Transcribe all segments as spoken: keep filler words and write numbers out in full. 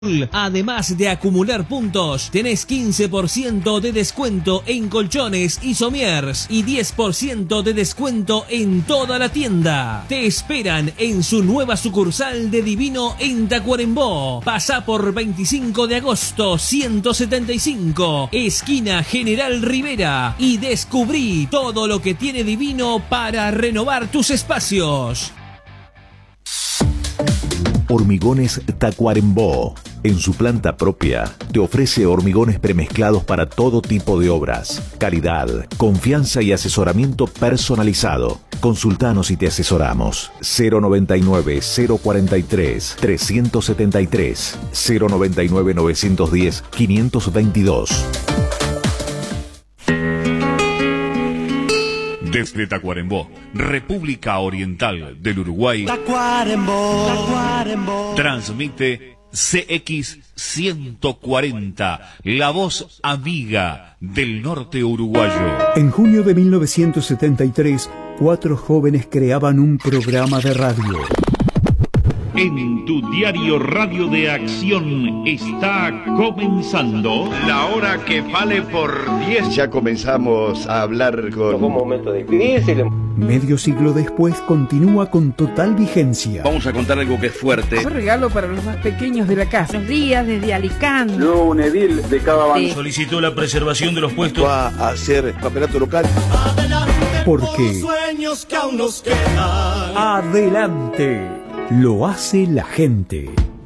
Además de acumular puntos, tenés quince por ciento de descuento en colchones y somiers y diez por ciento de descuento en toda la tienda. Te esperan en su nueva sucursal de Divino en Tacuarembó. Pasá por veinticinco de agosto ciento setenta y cinco, esquina General Rivera, y descubrí todo lo que tiene Divino para renovar tus espacios. Hormigones Tacuarembó. En su planta propia, te ofrece hormigones premezclados para todo tipo de obras. Calidad, confianza y asesoramiento personalizado. Consultanos y te asesoramos. cero noventa y nueve, cero cuarenta y tres, trescientos setenta y tres, cero noventa y nueve, novecientos diez, quinientos veintidós. Desde Tacuarembó, República Oriental del Uruguay, Tacuarembó, Tacuarembó. Transmite C X ciento cuarenta, la voz amiga del norte uruguayo. En junio de mil novecientos setenta y tres, cuatro jóvenes creaban un programa de radio. En tu diario Radio de Acción está comenzando La Hora que Vale por diez. Ya comenzamos a hablar con... un momento difícil. Medio siglo después continúa con total vigencia. Vamos a contar algo que es fuerte. Un regalo para los más pequeños de la casa. Los días desde Alicante. Luego un edil de cada bando sí. solicitó la preservación de los puestos. Va a hacer campeonato local. Porque sueños que aún nos quedan. Adelante. Lo hace la gente.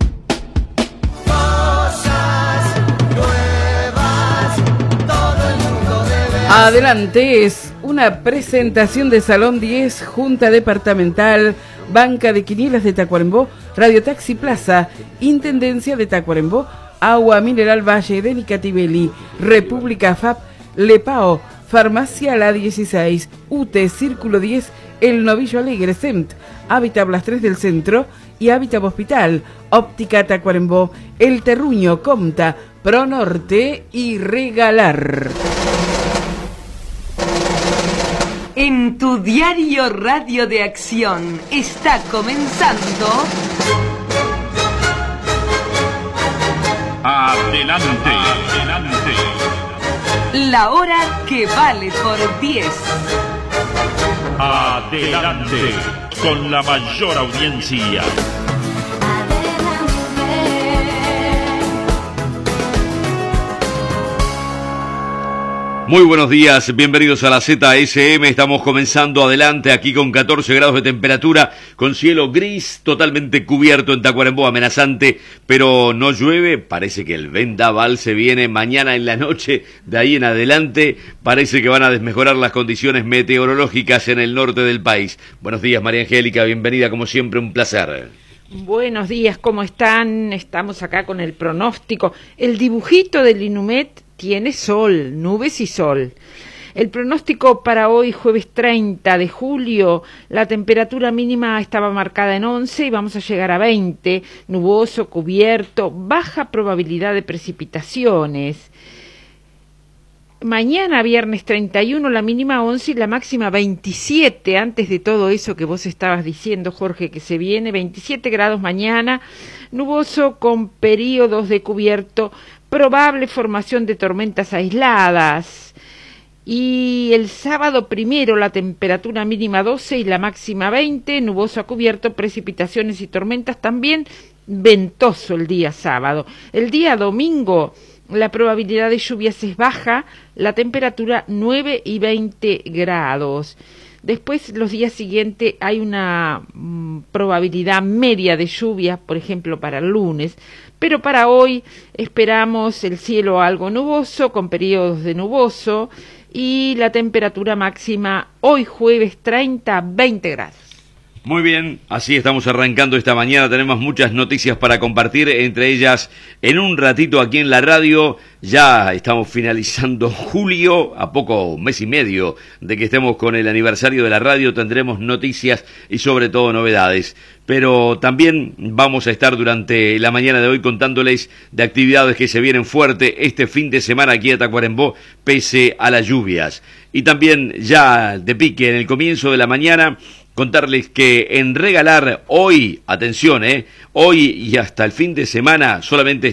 Cosas nuevas, todo el mundo debe. Adelante es una presentación de Salón diez, Junta Departamental, Banca de Quinielas de Tacuarembó, Radio Taxi Plaza, Intendencia de Tacuarembó, Agua Mineral Valle de Nicatibeli, República F A P, Lepao, Farmacia La dieciséis, U T E, Círculo diez, El Novillo Alegre, C E M T, Hábitat Blas tres del Centro y Hábitat Hospital, Óptica Tacuarembó, El Terruño, Comta, Pronorte y Regalar. En tu diario Radio de Acción está comenzando... Adelante, adelante. La hora que vale por diez. Adelante, con la mayor audiencia. Muy buenos días, bienvenidos a la Z S M, estamos comenzando adelante aquí con catorce grados de temperatura, con cielo gris, totalmente cubierto en Tacuarembó, amenazante, pero no llueve, parece que el vendaval se viene mañana en la noche, de ahí en adelante parece que van a desmejorar las condiciones meteorológicas en el norte del país. Buenos días María Angélica, bienvenida como siempre, un placer. Buenos días, ¿cómo están? Estamos acá con el pronóstico, el dibujito del Inumet. Tiene sol, nubes y sol. El pronóstico para hoy, jueves treinta de julio, la temperatura mínima estaba marcada en once y vamos a llegar a veinte, nuboso, cubierto, baja probabilidad de precipitaciones. Mañana, viernes treinta y uno, la mínima once y la máxima veintisiete, antes de todo eso que vos estabas diciendo, Jorge, que se viene, veintisiete grados mañana, nuboso con periodos de cubierto, probable formación de tormentas aisladas. Y el sábado primero la temperatura mínima doce y la máxima veinte, nuboso a cubierto, precipitaciones y tormentas, también ventoso el día sábado. El día domingo la probabilidad de lluvias es baja, la temperatura nueve y veinte grados. Después, los días siguientes, hay una mm, probabilidad media de lluvia, por ejemplo, para el lunes. Pero para hoy esperamos el cielo algo nuboso, con periodos de nuboso, y la temperatura máxima hoy jueves treinta, veinte grados. Muy bien, así estamos arrancando esta mañana, tenemos muchas noticias para compartir, entre ellas en un ratito aquí en la radio, ya estamos finalizando julio, a poco mes y medio de que estemos con el aniversario de la radio, tendremos noticias y sobre todo novedades, pero también vamos a estar durante la mañana de hoy contándoles de actividades que se vienen fuerte este fin de semana aquí en Tacuarembó, pese a las lluvias. Y también ya de pique en el comienzo de la mañana, contarles que en Regalar hoy, atención, eh, hoy y hasta el fin de semana solamente